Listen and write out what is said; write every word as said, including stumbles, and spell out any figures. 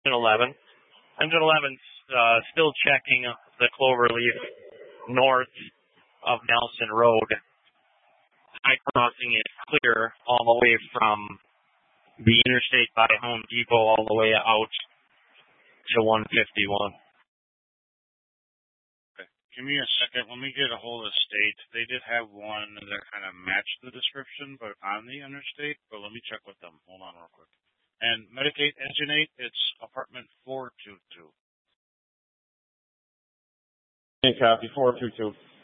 eleven. Engine eleven's uh, still checking the Cloverleaf north of Nelson Road. High crossing is clear all the way from the interstate by Home Depot all the way out to one fifty-one. Okay. Give me a second. Let me get a hold of the state. They did have one that kind of matched the description, but on the interstate. But let me check with them. Hold on real quick. And Medicate Engine eight, it's apartment four two two. Hey, copy, four two two.